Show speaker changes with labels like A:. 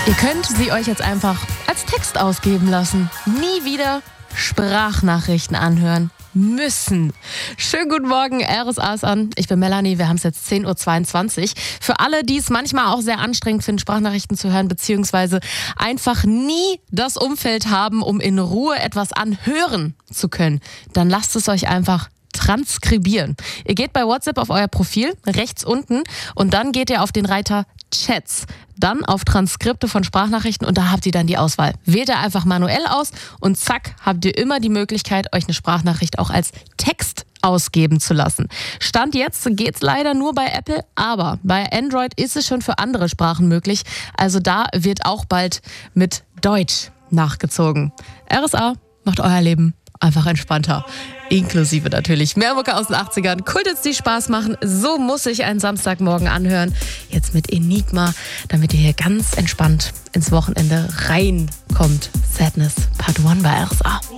A: Ihr könnt sie euch jetzt einfach als Text ausgeben lassen. Nie wieder Sprachnachrichten anhören müssen. Schönen guten Morgen, RSA ist an. Ich bin Melanie, wir haben es jetzt 10.22 Uhr. Für alle, die es manchmal auch sehr anstrengend finden, Sprachnachrichten zu hören, beziehungsweise einfach nie das Umfeld haben, um in Ruhe etwas anhören zu können, dann lasst es euch einfach transkribieren. Ihr geht bei WhatsApp auf euer Profil, rechts unten, und dann geht ihr auf den Reiter Chats, dann auf Transkripte von Sprachnachrichten und da habt ihr dann die Auswahl. Wählt ihr einfach manuell aus und zack, habt ihr immer die Möglichkeit, euch eine Sprachnachricht auch als Text ausgeben zu lassen. Stand jetzt geht's leider nur bei Apple, aber bei Android ist es schon für andere Sprachen möglich. Also da wird auch bald mit Deutsch nachgezogen. RSA macht euer Leben einfach entspannter. Inklusive natürlich mehr Mucke aus den 80ern. Kultits, die Spaß machen. So muss ich einen Samstagmorgen anhören. Jetzt mit Enigma, damit ihr hier ganz entspannt ins Wochenende reinkommt. Sadness Part 1 bei RSA.